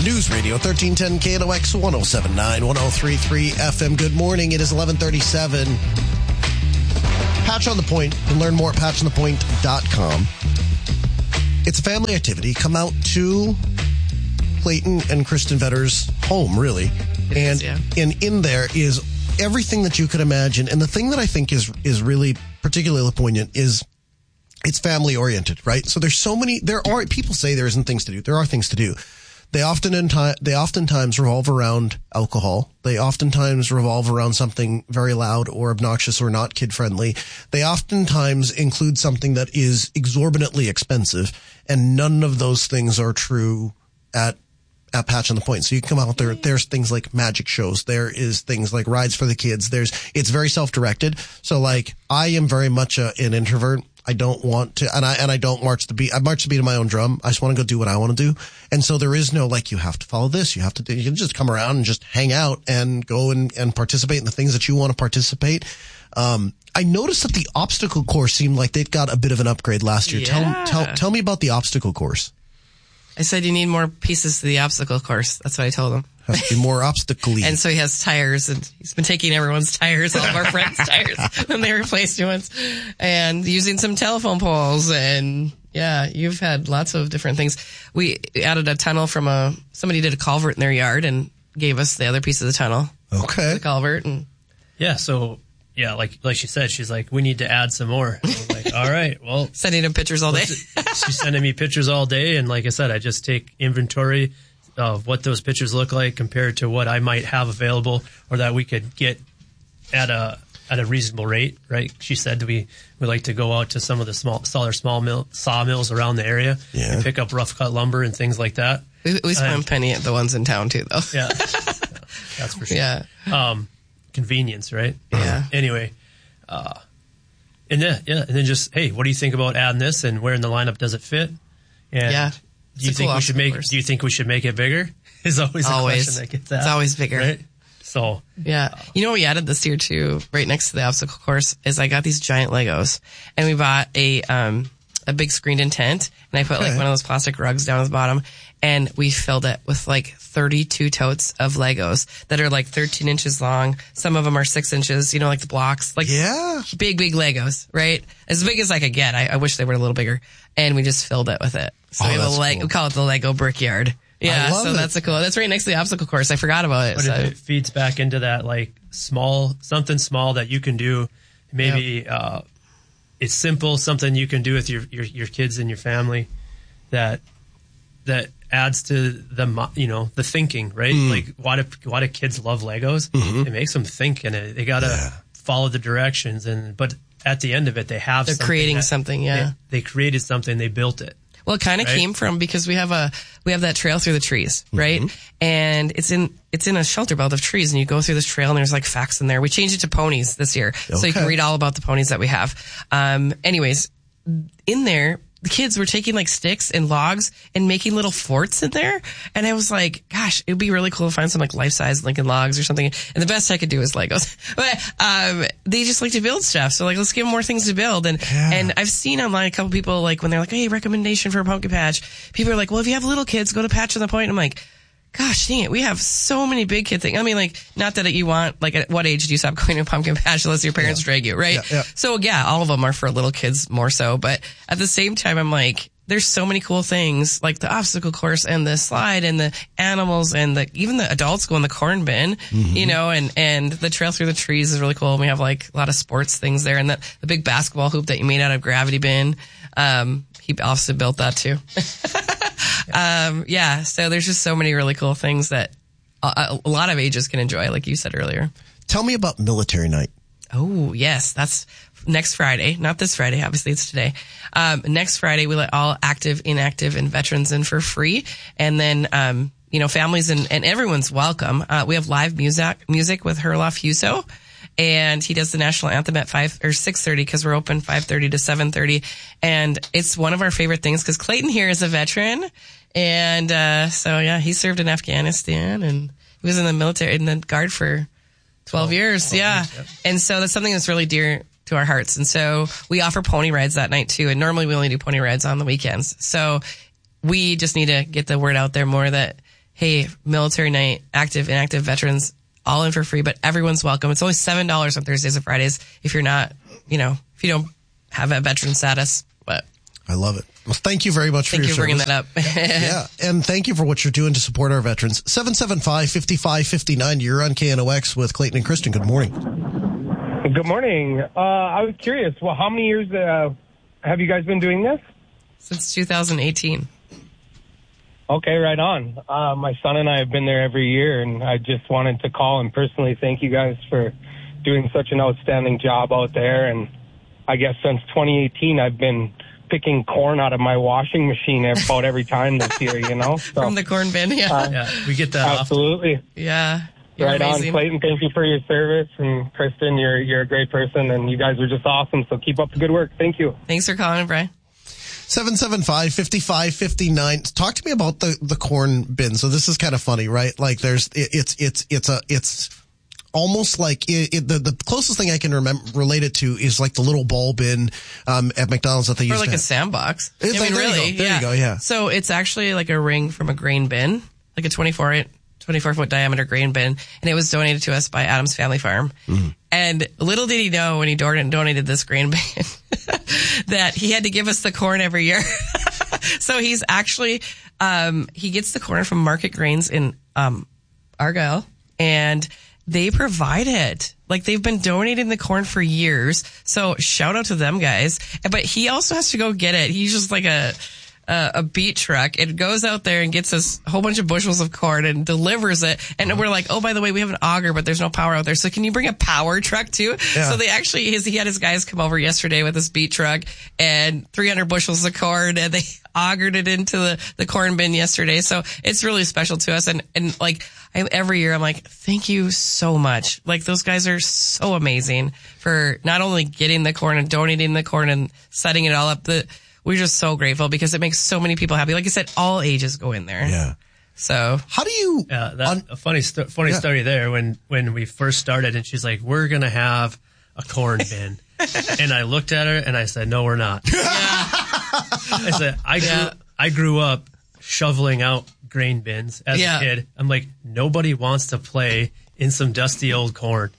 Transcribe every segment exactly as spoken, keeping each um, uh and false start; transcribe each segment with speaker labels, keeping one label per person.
Speaker 1: News Radio thirteen ten K N O X one oh seven point nine, one oh three point three F M. Good morning. It is eleven thirty-seven. Patch on the Point. You can learn more at patch on the point dot com. It's a family activity. Come out to Clayton and Kristen Vetter's home, really.
Speaker 2: It
Speaker 1: and,
Speaker 2: is, yeah.
Speaker 1: and in there is everything that you could imagine. And the thing that I think is is really particularly poignant is it's family oriented, right? So there's so many, there are, people say there isn't things to do. There are things to do. They often in time, they oftentimes revolve around alcohol. They oftentimes revolve around something very loud or obnoxious or not kid friendly. They oftentimes include something that is exorbitantly expensive, and none of those things are true at at Patch on the Point. So you come out there, there's things like magic shows. There is things like rides for the kids. There's, it's very self-directed. So like, I am very much a, an introvert. I don't want to, and I, and I don't march the beat. I march the beat of my own drum. I just want to go do what I want to do. And so there is no, like, you have to follow this. You have to do, you can just come around and just hang out and go and, and participate in the things that you want to participate. Um, I noticed that the obstacle course seemed like they got a bit of an upgrade last year.
Speaker 2: Yeah.
Speaker 1: Tell, tell, tell me about the obstacle course.
Speaker 2: I said you need more pieces to the obstacle course. That's what I told him.
Speaker 1: Has to be more obstacle-y.
Speaker 2: And so he has tires, and he's been taking everyone's tires, all of our friends' tires, when they replaced new ones, and using some telephone poles. And yeah, you've had lots of different things. We added a tunnel from a, somebody did a culvert in their yard and gave us the other piece of the tunnel.
Speaker 1: Okay.
Speaker 2: The culvert. And
Speaker 3: yeah, so, yeah, like like she said, she's like, we need to add some more. And I'm like, all right, well.
Speaker 2: Sending him pictures all day.
Speaker 3: She's sending me pictures all day, and like I said, I just take inventory of what those pictures look like compared to what I might have available or that we could get at a at a reasonable rate, right? She said we we like to go out to some of the small smaller small mill, sawmills around the area
Speaker 1: yeah.
Speaker 3: and pick up rough cut lumber and things like that.
Speaker 2: We, we spend a penny at the ones in town too, though.
Speaker 3: Yeah, that's for sure.
Speaker 2: Yeah.
Speaker 3: Um, convenience, right?
Speaker 2: Yeah.
Speaker 3: Anyway, uh, and then yeah, and then just hey, what do you think about adding this and where in the lineup does it fit? And
Speaker 2: yeah.
Speaker 3: Do you think
Speaker 2: cool
Speaker 3: we should make?
Speaker 2: course.
Speaker 3: Do you think we should make it bigger? Is always a
Speaker 2: always.
Speaker 3: question that gets asked.
Speaker 2: It's always bigger.
Speaker 3: Right? So
Speaker 2: yeah, you know what we added this year too, right next to the obstacle course, is I got these giant Legos, and we bought a um a big screened-in tent, and I put
Speaker 1: okay.
Speaker 2: like one of those plastic rugs down at the bottom, and we filled it with like thirty-two totes of Legos that are like thirteen inches long. Some of them are six inches, you know, like the blocks, like
Speaker 1: yeah,
Speaker 2: big big Legos, right? As big as I could get. I, I wish they were a little bigger, and we just filled it with it. So
Speaker 1: oh,
Speaker 2: we have a leg.
Speaker 1: Cool.
Speaker 2: We call it the Lego Brickyard. Yeah,
Speaker 1: I love
Speaker 2: so
Speaker 1: it.
Speaker 2: that's a cool. That's right next to the obstacle course. I forgot about it.
Speaker 3: But
Speaker 2: So.
Speaker 3: if it feeds back into that, like small, something small that you can do, maybe
Speaker 2: Yep.
Speaker 3: uh, it's simple, something you can do with your, your, your kids and your family that that adds to the mo- you know the thinking, right?
Speaker 1: Mm.
Speaker 3: Like why do why do kids love Legos?
Speaker 1: Mm-hmm.
Speaker 3: It makes them think, and it, they gotta
Speaker 1: Yeah.
Speaker 3: follow the directions. And but at the end of it, they have
Speaker 2: They're
Speaker 3: something
Speaker 2: creating
Speaker 3: that-
Speaker 2: something, yeah.
Speaker 3: They, they created something. They built it.
Speaker 2: Well, it kind of
Speaker 3: Right?
Speaker 2: came from because we have a we have that trail through the trees, right? And it's in it's in a shelter belt of trees, and you go through this trail, and there's like facts in there. We changed it to ponies this year, so you can
Speaker 1: Okay.
Speaker 2: read all about the ponies that we have. Um, anyways, in there, the kids were taking like sticks and logs and making little forts in there, and I was like, gosh, it would be really cool to find some like life size Lincoln Logs or something. And the best I could do is Legos, but um, they just like to build stuff, so like let's give them more things to build. And
Speaker 1: Yeah.
Speaker 2: and I've seen online a couple people like when they're like, hey, recommendation for a pumpkin patch. People are like, well, if you have little kids, go to Patch on the Point. I'm like, gosh dang it, we have so many big kid things. I mean, like, not that you want, like, at what age do you stop going to a pumpkin patch unless your parents
Speaker 1: Yeah.
Speaker 2: drag you, right?
Speaker 1: Yeah, yeah.
Speaker 2: So, yeah, all of them are for little kids more so. But at the same time, I'm like, there's so many cool things, like the obstacle course and the slide and the animals and the even the adults go in the corn bin,
Speaker 1: Mm-hmm.
Speaker 2: you know, and, and the trail through the trees is really cool. And we have, like, a lot of sports things there. And the, the big basketball hoop that you made out of gravity bin, um, he also built that, too. Um, yeah, so there's just so many really cool things that a, a lot of ages can enjoy, like you said earlier.
Speaker 1: Tell me about Military Night.
Speaker 2: Oh, yes, that's next Friday. Not this Friday, obviously it's today. Um, next Friday, we let all active, inactive, and veterans in for free. And then, um, you know, families and, and everyone's welcome. Uh, we have live music, music with Herlof Huso. And he does the national anthem at five or six thirty because we're open five thirty to seven thirty. And it's one of our favorite things because Clayton here is a veteran. And, uh, so yeah, he served in Afghanistan and he was in the military, in the Guard for twelve years.
Speaker 3: twelve
Speaker 2: Yeah.
Speaker 3: years, yep.
Speaker 2: And so that's something that's really dear to our hearts. And so we offer pony rides that night too. And normally we only do pony rides on the weekends. So we just need to get the word out there more that, hey, military night, active, inactive veterans, all in for free, but everyone's welcome. It's only seven dollars on Thursdays and Fridays if you're not, you know, if you don't have a veteran status. But
Speaker 1: I love it. Well, thank you very much for
Speaker 2: thank
Speaker 1: your
Speaker 2: you for bringing
Speaker 1: service.
Speaker 2: that up.
Speaker 1: Yeah, and thank you for what you're doing to support our veterans. seven seven five, five five five nine, you're on K N O X with Clayton and Kristen. Good morning.
Speaker 4: Good morning. Uh, I was curious, well, how many years uh, have you guys been doing this?
Speaker 2: Since two thousand eighteen.
Speaker 4: Okay, right on. Uh, my son and I have been there every year, and I just wanted to call and personally thank you guys for doing such an outstanding job out there. And I guess since twenty eighteen, I've been picking corn out of my washing machine about every time this year, you know? So,
Speaker 2: From the corn bin, yeah.
Speaker 4: Uh,
Speaker 3: Yeah, we get that often.
Speaker 4: absolutely.
Speaker 2: Yeah. You're
Speaker 4: Right
Speaker 2: amazing.
Speaker 4: on, Clayton. Thank you for your service. And Kristen, you're, you're a great person, and you guys are just awesome. So keep up the good work. Thank you.
Speaker 2: Thanks for calling, Brian.
Speaker 1: seven seven five, five five five nine. Talk to me about the, the corn bin. So this is kind of funny, right? Like there's, it, it's, it's, it's a, it's almost like it, it, the, the closest thing I can remember relate it to is like the little ball bin, um, at McDonald's that they
Speaker 2: Or
Speaker 1: use.
Speaker 2: like
Speaker 1: to
Speaker 2: a
Speaker 1: have.
Speaker 2: sandbox.
Speaker 1: It's
Speaker 2: I
Speaker 1: like-
Speaker 2: mean,
Speaker 1: there you
Speaker 2: really.
Speaker 1: go. There
Speaker 2: yeah.
Speaker 1: you go, yeah.
Speaker 2: So it's actually like a ring from a grain bin, like a twenty-four foot diameter grain bin. And it was donated to us by Adams Family Farm.
Speaker 1: Mm-hmm.
Speaker 2: And little did he know when he donated this grain bin that he had to give us the corn every year. So he's actually, um, he gets the corn from Market Grains in, um, Argyle, and they provide it. Like they've been donating the corn for years. So shout out to them guys. But he also has to go get it. He's just like a, a, a beat truck and goes out there and gets us a whole bunch of bushels of corn and delivers it. And we're like, oh, by the way, we have an auger, but there's no power out there. So can you bring a power truck too?
Speaker 1: Yeah.
Speaker 2: So they actually, his, he had his guys come over yesterday with this beat truck and three hundred bushels of corn, and they augered it into the, the corn bin yesterday. So it's really special to us. And, and like I, every year I'm like, thank you so much. Like those guys are so amazing for not only getting the corn and donating the corn and setting it all up. The, we're just so grateful because it makes so many people happy. Like I said, all ages go in there.
Speaker 1: Yeah.
Speaker 2: So
Speaker 1: How do you,
Speaker 3: Yeah, that,
Speaker 1: un-
Speaker 3: a funny, sto- funny
Speaker 1: Yeah.
Speaker 3: story there. When when we first started, and she's like, "We're gonna have a corn bin," and I looked at her and I said, "No, we're not." I said, "I grew,
Speaker 2: Yeah.
Speaker 3: I grew up shoveling out grain bins as
Speaker 2: Yeah.
Speaker 3: a kid. I'm like, nobody wants to play in some dusty old corn.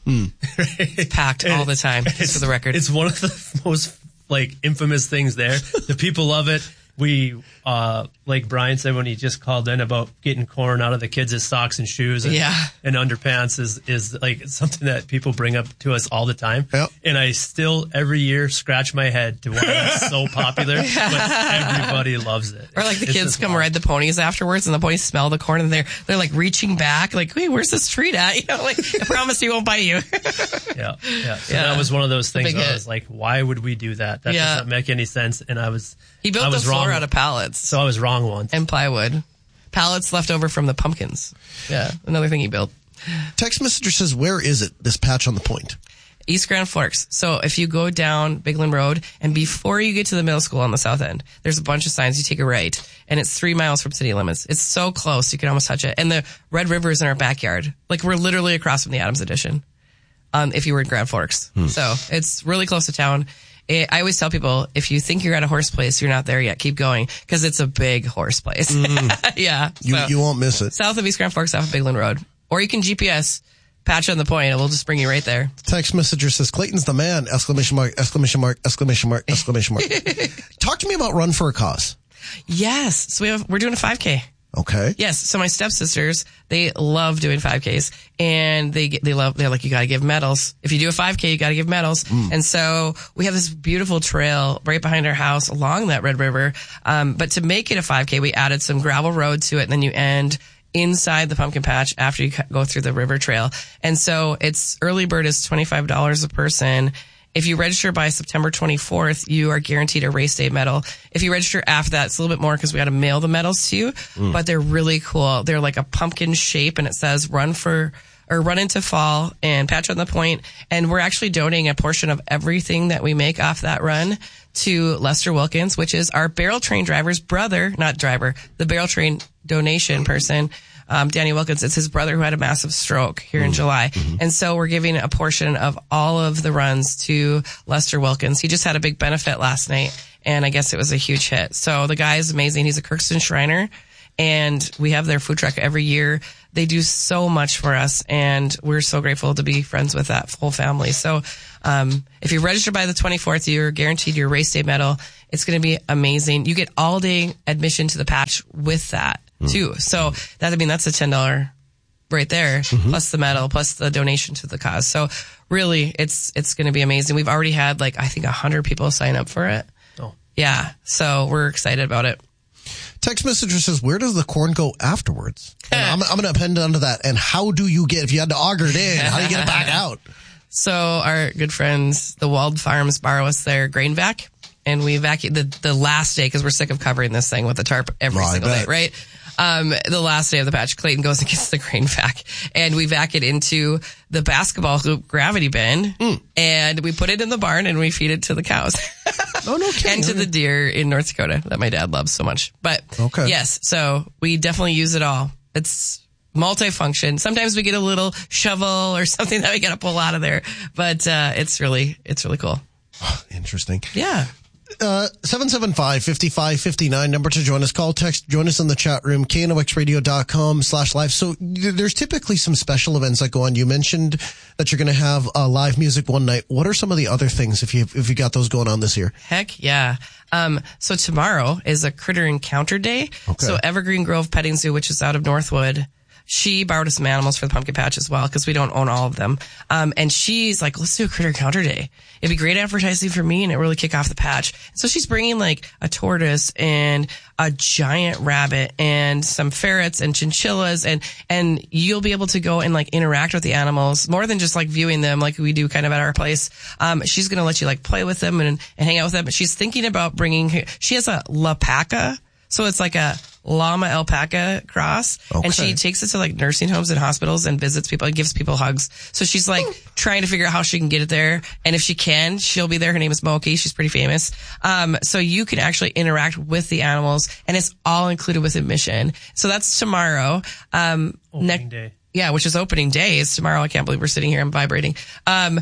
Speaker 2: it's packed all the time, just for the record.
Speaker 3: It's one of the most like infamous things there. The people love it. We, uh, like Brian said when he just called in about getting corn out of the kids' socks and shoes and,
Speaker 2: Yeah.
Speaker 3: and underpants is, is like something that people bring up to us all the time.
Speaker 1: Yep.
Speaker 3: And I still every year scratch my head to why it's so popular, but everybody loves it.
Speaker 2: Or like the
Speaker 3: It's
Speaker 2: kids
Speaker 3: just
Speaker 2: come
Speaker 3: wild.
Speaker 2: ride the ponies afterwards, and the ponies smell the corn, and they're they're like reaching back, like, "Wait, where's this treat at?" You know, like, I promise he won't bite you.
Speaker 3: Yeah, yeah. So
Speaker 2: Yeah.
Speaker 3: that was one of those things
Speaker 2: big
Speaker 3: where I
Speaker 2: hit.
Speaker 3: was like, why would we do that? That
Speaker 2: Yeah.
Speaker 3: doesn't make any sense. And I was,
Speaker 2: He
Speaker 3: I
Speaker 2: built the
Speaker 3: was
Speaker 2: floor
Speaker 3: wrong.
Speaker 2: out of pallets
Speaker 3: So I was wrong once.
Speaker 2: and plywood, pallets left over from the pumpkins. Yeah, another thing he built.
Speaker 1: text messenger says, where is it, this patch on the point?
Speaker 2: East Grand Forks. So if you go down Bigland Road and before you get to the middle school on the south end, there's a bunch of signs. You take a right and it's three miles from city limits. It's so close. You can almost touch it. And the Red River is in our backyard. Like we're literally across from the Adams Edition. Um, if you were in Grand Forks. So it's really close to town. It, I always tell people, if you think you're at a horse place, you're not there yet. Keep going because it's a big horse place. yeah.
Speaker 1: You,
Speaker 2: so,
Speaker 1: you won't miss it.
Speaker 2: south of East Grand Forks off of Bigland Road. Or you can G P S patch on the point and we'll just bring you right there.
Speaker 1: Text messenger says, Clayton's the man, exclamation mark, exclamation mark, exclamation mark, exclamation mark. Talk to me about Run for a Cause.
Speaker 2: Yes. So we have, we're doing a five K.
Speaker 1: Okay.
Speaker 2: Yes. So my stepsisters, they love doing five Ks and they get, they love, they're like, you gotta give medals. If you do a five K, you gotta give medals. And so we have this beautiful trail right behind our house along that Red River. Um, but to make it a five K, we added some gravel road to it and then you end inside the pumpkin patch after you go through the river trail. And so it's early bird is twenty-five dollars a person. If you register by September twenty-fourth, you are guaranteed a race day medal. If you register after that, it's a little bit more because we got to mail the medals to you, but they're really cool. They're like a pumpkin shape and it says run for, or run into fall and patch on the point. And we're actually donating a portion of everything that we make off that run to Lester Wilkins, which is our barrel train driver's brother, not driver, the barrel train donation person. Um, Danny Wilkins, it's his brother who had a massive stroke here in July. Mm-hmm. And so we're giving a portion of all of the runs to Lester Wilkins. He just had a big benefit last night and I guess it was a huge hit. So the guy is amazing. He's a Kirkston Shriner and we have their food truck every year. They do so much for us, and we're so grateful to be friends with that whole family. So, um, if you're registered by the twenty-fourth, you're guaranteed your race day medal. It's going to be amazing. You get all day admission to the patch with that too. So that, I mean, that's a ten dollars right there, mm-hmm. plus the medal, plus the donation to the cause. So really, it's, it's going to be amazing. We've already had like, I think a hundred people sign up for it.
Speaker 3: Oh,
Speaker 2: yeah. So we're excited about it.
Speaker 1: Text messenger says, where does the corn go afterwards? And I'm, I'm going to append onto that. And how do you get, if you had to auger it in, how do you get it back out?
Speaker 2: So our good friends, the Wald Farms, borrow us their grain vac, and we vacuum the, the last day, because we're sick of covering this thing with a tarp every
Speaker 1: Well,
Speaker 2: single
Speaker 1: I
Speaker 2: day,
Speaker 1: bet.
Speaker 2: right? Um, the last day of the patch, Clayton goes and gets the grain vac, and we vac it into the basketball hoop gravity bin, mm. and we put it in the barn, and we feed it to the cows.
Speaker 1: Oh, no kidding.
Speaker 2: And to the deer in North Dakota that my dad loves so much. But
Speaker 1: okay.
Speaker 2: yes, so we definitely use it all. It's multifunction. Sometimes we get a little shovel or something that we got to pull out of there, but uh, it's really, it's really cool.
Speaker 1: Interesting.
Speaker 2: Yeah.
Speaker 1: Uh, seven seven five, five five five nine, number to join us. Call, text, join us in the chat room, K N O X radio dot com slash live. So there's typically some special events that go on. You mentioned that you're going to have uh, live music one night. What are some of the other things if you if you got those going on this year?
Speaker 2: Heck yeah. Um, so tomorrow is a Critter Encounter Day.
Speaker 1: Okay.
Speaker 2: So Evergreen Grove Petting Zoo, which is out of Northwood, she borrowed us some animals for the pumpkin patch as well, because we don't own all of them. Um, and she's like, let's do a Critter Encounter Day. It'd be great advertising for me, and it really kick off the patch. So she's bringing like a tortoise and a giant rabbit and some ferrets and chinchillas, and, and you'll be able to go and like interact with the animals more than just like viewing them like we do kind of at our place. Um, she's going to let you like play with them and, and hang out with them. But she's thinking about bringing, she has a Lapaca. So it's like a llama alpaca cross,
Speaker 1: Okay.
Speaker 2: and she takes it to like nursing homes and hospitals and visits people and gives people hugs. So she's like trying to figure out how she can get it there. And if she can, she'll be there. Her name is Moki. She's pretty famous. Um, so you can actually interact with the animals, and it's all included with admission. So that's tomorrow. Um,
Speaker 3: opening day.
Speaker 2: Yeah, which is opening day. Is tomorrow. I can't believe we're sitting here and vibrating. Um,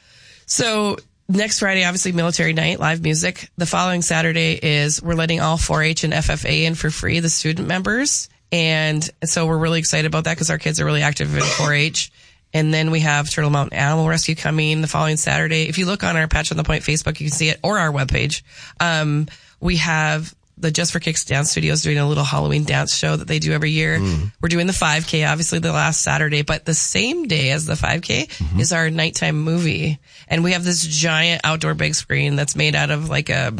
Speaker 2: so next Friday, obviously military night, live music. The following Saturday is we're letting all four H and F F A in for free, the student members. And so we're really excited about that because our kids are really active in four H. And then we have Turtle Mountain Animal Rescue coming the following Saturday. If you look on our Patch on the Point Facebook, you can see it, or our webpage. Um, we have the Just for Kicks Dance Studios doing a little Halloween dance show that they do every year. Mm. We're doing the five K, obviously the last Saturday, but the same day as the five K mm-hmm. is our nighttime movie. And we have this giant outdoor big screen that's made out of like a,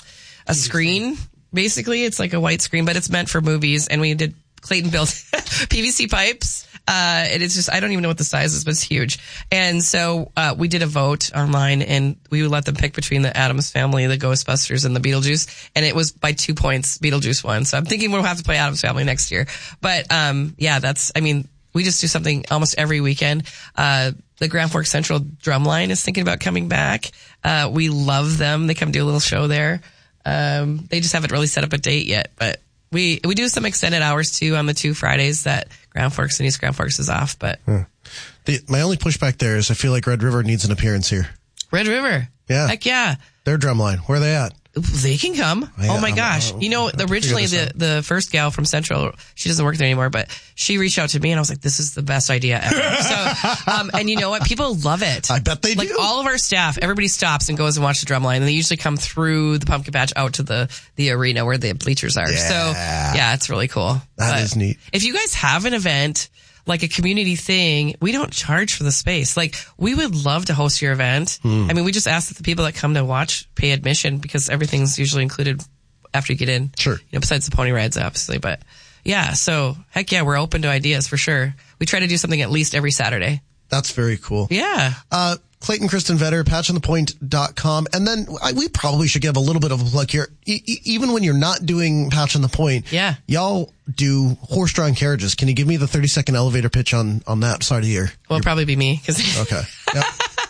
Speaker 2: a screen. Basically, it's like a white screen, but it's meant for movies. And we did, Clayton built P V C pipes. Uh, and it's just, I don't even know what the size is, but it's huge. And so, uh, we did a vote online, and we would let them pick between the Addams Family, the Ghostbusters, and the Beetlejuice. And it was by two points, Beetlejuice won. So I'm thinking we'll have to play Addams Family next year. But, um, yeah, that's, I mean, we just do something almost every weekend. Uh, the Grand Forks Central Drumline is thinking about coming back. Uh, we love them. They come do a little show there. Um, they just haven't really set up a date yet, but we, we do some extended hours too on the two Fridays that Grand Forks and East Grand Forks is off, but.
Speaker 1: Huh. The, my only pushback there is I feel like Red River needs an appearance here.
Speaker 2: Red River.
Speaker 1: Yeah.
Speaker 2: Heck yeah.
Speaker 1: Their drumline. Where are they at?
Speaker 2: They can come.
Speaker 1: Yeah,
Speaker 2: oh my
Speaker 1: I'm,
Speaker 2: gosh.
Speaker 1: I'm,
Speaker 2: you know,
Speaker 1: I'm
Speaker 2: originally the, the first gal from Central, she doesn't work there anymore, but she reached out to me and I was like, this is the best idea ever. So, um, and you know what? People love it.
Speaker 1: I bet they
Speaker 2: like,
Speaker 1: do.
Speaker 2: Like all of our staff, everybody stops and goes and watches the drumline, and they usually come through the pumpkin patch out to the, the arena where the bleachers are.
Speaker 1: Yeah.
Speaker 2: So yeah, it's really cool.
Speaker 1: That
Speaker 2: but
Speaker 1: is neat.
Speaker 2: If you guys have an event, like a community thing, we don't charge for the space. Like, we would love to host your event. Hmm. I mean, we just ask that the people that come to watch pay admission, because everything's usually included after you get in.
Speaker 1: Sure.
Speaker 2: You know, besides the pony rides, obviously. But yeah, so heck yeah, we're open to ideas for sure. We try to do something at least every Saturday.
Speaker 1: That's very cool.
Speaker 2: Yeah.
Speaker 1: Uh, Clayton, Kristen Vetter, patch on the point dot com. And then I, we probably should give a little bit of a plug here. E- even when you're not doing Patch on the Point,
Speaker 2: yeah.
Speaker 1: y'all do horse-drawn carriages. Can you give me the thirty-second elevator pitch on, on that side of the year?
Speaker 2: Well, it'll probably be me. Cause
Speaker 1: okay. Yep.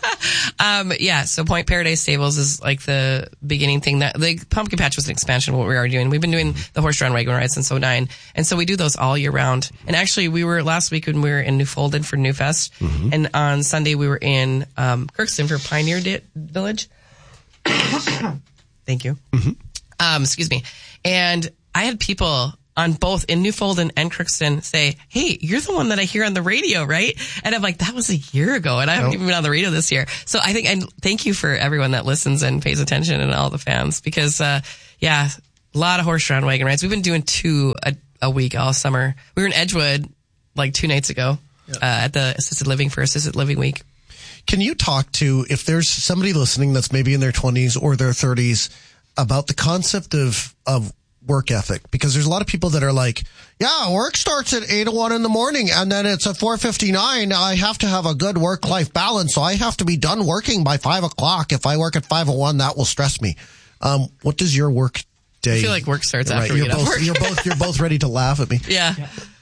Speaker 2: um, yeah, so Point Paradise Stables is like the beginning thing. That the Pumpkin Patch was an expansion of what we are doing. We've been doing the horse-drawn wagon ride since oh nine. And so we do those all year round. And actually, we were last week when we were in New Folded for New Fest. Mm-hmm. And on Sunday, we were in um, Kirkston for Pioneer Di- Village. Thank you.
Speaker 1: Mm-hmm.
Speaker 2: Um, excuse me. And I had people on both in Newfoundland and Crookston say, hey, you're the one that I hear on the radio, right? And I'm like, that was a year ago, and I haven't
Speaker 1: Nope.
Speaker 2: even been on the radio this year. So I think, and thank you for everyone that listens and pays attention and all the fans, because, uh, yeah, a lot of horse-drawn wagon rides. We've been doing two a, a week all summer. We were in Edgewood like two nights ago uh, at the assisted living for assisted living week.
Speaker 1: Can you talk to, if there's somebody listening that's maybe in their twenties or their thirties, about the concept of, of work ethic? Because there's a lot of people that are like, yeah, work starts at eight oh one in the morning and then it's at four fifty-nine. I have to have a good work-life balance, so I have to be done working by five o'clock. If I work at five oh one, that will stress me. Um, what does your work day?
Speaker 2: I feel like work starts
Speaker 1: right,
Speaker 2: after we
Speaker 1: you're
Speaker 2: get off
Speaker 1: both,
Speaker 2: work.
Speaker 1: You're both, you're both ready to laugh at me.
Speaker 2: Yeah.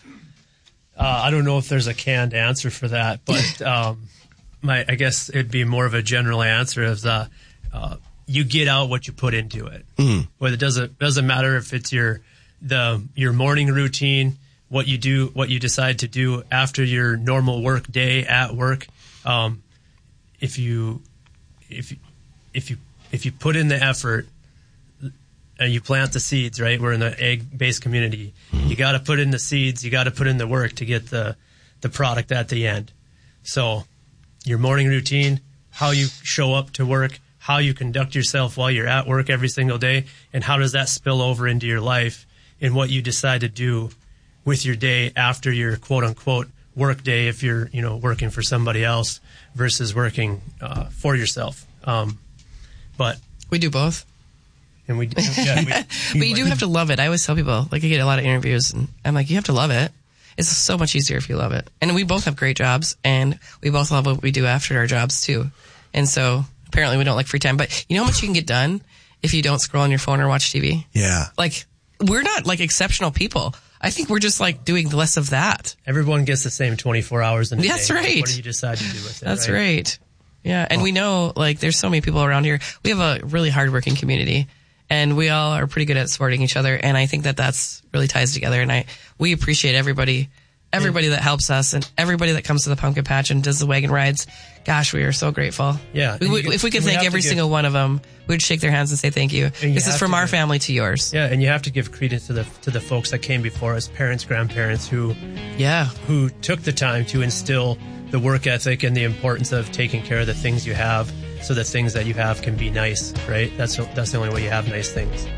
Speaker 3: Uh, I don't know if there's a canned answer for that, but um, my I guess it'd be more of a general answer of the uh, you get out what you put into it. Mm. Whether it doesn't doesn't matter if it's your the your morning routine, what you do, what you decide to do after your normal work day at work. Um, if you if you, if you if you put in the effort and you plant the seeds, right? We're in the egg-based community. You got to put in the seeds. You got to put in the work to get the the product at the end. So your morning routine, how you show up to work, how you conduct yourself while you're at work every single day, and how does that spill over into your life and what you decide to do with your day after your quote-unquote work day, if you're, you know, working for somebody else versus working uh, for yourself. Um, but
Speaker 2: We do both.
Speaker 3: And we, yeah, we,
Speaker 2: But you do have to love it. I always tell people, like, I get a lot of interviews, and I'm like, you have to love it. It's so much easier if you love it. And we both have great jobs, and we both love what we do after our jobs, too. And so apparently we don't like free time. But you know how much you can get done if you don't scroll on your phone or watch T V?
Speaker 1: Yeah.
Speaker 2: Like, we're not, like, exceptional people. I think we're just, like, doing less of that.
Speaker 3: Everyone gets the same twenty-four hours in a
Speaker 2: That's
Speaker 3: day.
Speaker 2: right.
Speaker 3: What do you decide to do with it?
Speaker 2: That's
Speaker 3: right.
Speaker 2: right. Yeah. And we know, like, there's so many people around here. We have a really hardworking community. And we all are pretty good at supporting each other. And I think that that's really ties together. And I, we appreciate everybody, everybody that helps us and everybody that comes to the pumpkin patch and does the wagon rides. Gosh, we are so grateful.
Speaker 3: Yeah.
Speaker 2: We would,
Speaker 3: you,
Speaker 2: if we could
Speaker 3: we
Speaker 2: thank
Speaker 3: have
Speaker 2: every
Speaker 3: to give,
Speaker 2: single one of them, we'd shake their hands and say thank you.
Speaker 3: you
Speaker 2: This is
Speaker 3: have
Speaker 2: from
Speaker 3: to
Speaker 2: our
Speaker 3: give-
Speaker 2: family to yours.
Speaker 3: Yeah, and you have to give credence to the to the folks that came before us, parents, grandparents, who
Speaker 2: Yeah.
Speaker 3: who took the time to instill the work ethic and the importance of taking care of the things you have, so the things that you have can be nice. Right. That's that's the only way you have nice things.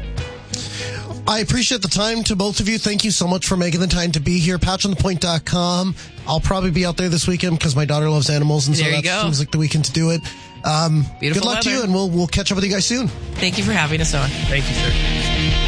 Speaker 1: I appreciate the time to both of you. Thank you so much for making the time to be here. patch on the point dot com. I'll probably be out there this weekend because my daughter loves animals, and so
Speaker 2: There you
Speaker 1: that
Speaker 2: go.
Speaker 1: seems like the weekend to do it. Um,
Speaker 2: Beautiful
Speaker 1: good luck to
Speaker 2: weather.
Speaker 1: you, and we'll we'll catch up with you guys soon.
Speaker 2: Thank you for having us on.
Speaker 3: Thank you, sir.